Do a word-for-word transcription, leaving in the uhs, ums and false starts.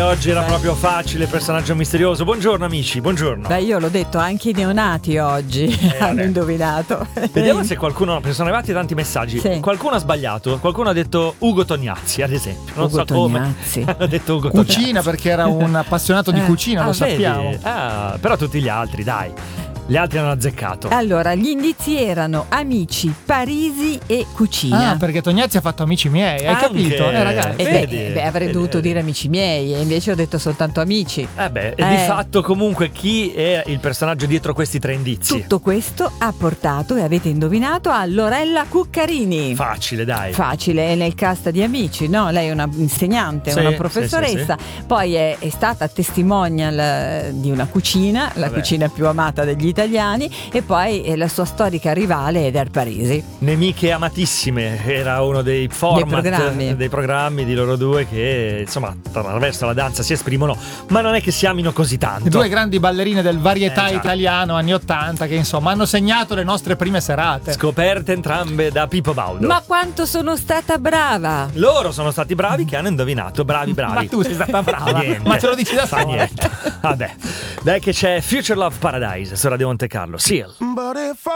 oggi era proprio facile, personaggio misterioso. Buongiorno amici, buongiorno. Beh, io l'ho detto, anche i neonati oggi eh, hanno indovinato. Vediamo se qualcuno, perché sono arrivati tanti messaggi. Sì. Qualcuno ha sbagliato, qualcuno ha detto Ugo Tognazzi, ad esempio. Non Ugo so Tognazzi. come. Ha detto Ugo Cucina, Tognazzi. perché era un appassionato di Eh. cucina, lo Ah, sappiamo. vedi? Ah, però tutti gli altri, dai. Gli altri hanno azzeccato. Allora, gli indizi erano amici, Parisi e cucina. Ah, perché Tognazzi ha fatto amici miei, hai Anche. capito? Eh, ragazzi. E beh, vedi, beh, avrei vedi, dovuto vedi. dire amici miei, e invece ho detto soltanto amici. Eh beh, e Eh. di fatto comunque chi è il personaggio dietro questi tre indizi? Tutto questo ha portato, e avete indovinato, a Lorella Cuccarini. Facile, dai. Facile, è nel cast di Amici, no? Lei è una insegnante, Sì, una sì, professoressa, poi è, è stata testimonial eh, di una cucina, la Vabbè. cucina più amata degli italiani, e poi è la sua storica rivale Eder Parisi. Nemiche amatissime era uno dei format, Dei programmi. dei programmi di loro due che insomma attraverso la danza si esprimono, ma non è che si amino così tanto. Due grandi ballerine del varietà Eh, già. italiano anni ottanta che insomma hanno segnato le nostre prime serate. Scoperte entrambe da Pippo Baudo. Ma quanto sono stata brava! Loro sono stati bravi che hanno indovinato, bravi bravi. Ma tu sei stata brava, Niente. ma ce lo dici da Fa sola. niente. Vabbè, dai che c'è Future Love Paradise su Radio Monte Carlo. Seal. But if I